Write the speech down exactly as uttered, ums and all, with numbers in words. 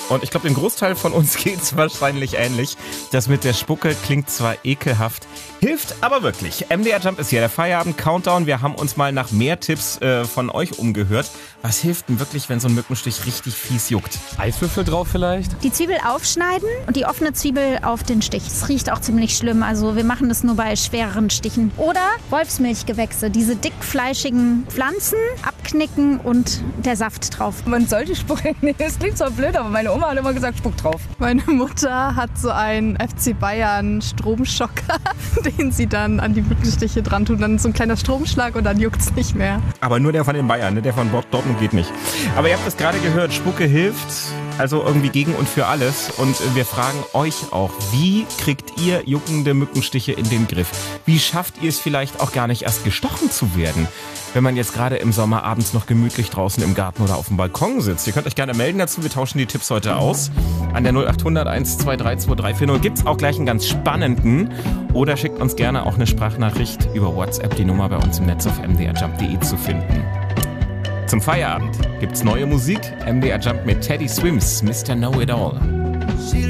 Und ich glaube, dem Großteil von uns geht's wahrscheinlich ähnlich. Das mit der Spucke klingt zwar ekelhaft, hilft aber wirklich. M D R Jump ist hier der Feierabend-Countdown. Wir haben uns mal nach mehr Tipps äh, von euch umgehört. Was hilft denn wirklich, wenn so ein Mückenstich richtig fies juckt? Eiswürfel drauf vielleicht? Die Zwiebel aufschneiden und die offene Zwiebel auf den Stich. Es riecht auch ziemlich schlimm, also wir machen das nur bei schwereren Stichen. Oder Wolfsmilchgewächse, diese dickfleischigen Pflanzen abknicken und der Saft drauf. Man sollte spucken. Nee, das klingt zwar blöd, aber meine Oma hat immer gesagt, spuck drauf. Meine Mutter hat so einen F C Bayern Stromschocker, den sie dann an die Mückenstiche dran tut. Dann so ein kleiner Stromschlag und dann juckt's nicht mehr. Aber nur der von den Bayern, ne? Der von Dortmund geht nicht. Aber ihr habt es gerade gehört, Spucke hilft, also irgendwie gegen und für alles. Und wir fragen euch auch, wie kriegt ihr juckende Mückenstiche in den Griff? Wie schafft ihr es vielleicht auch gar nicht erst gestochen zu werden, wenn man jetzt gerade im Sommer abends noch gemütlich draußen im Garten oder auf dem Balkon sitzt? Ihr könnt euch gerne melden dazu, wir tauschen die Tipps heute aus. An der null acht hundert eins zwei drei zwei drei vier null gibt's auch gleich einen ganz spannenden. Oder schickt uns gerne auch eine Sprachnachricht über WhatsApp, die Nummer bei uns im Netz auf m d r jump punkt d e zu finden. Zum Feierabend gibt's neue Musik. M D R Jump mit Teddy Swims, Mister Know It All.